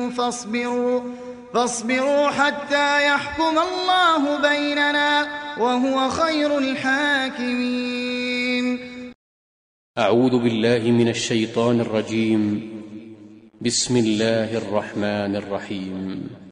فاصبروا حتى يحكم الله بيننا وهو خير الحاكمين. أعوذ بالله من الشيطان الرجيم. بسم الله الرحمن الرحيم.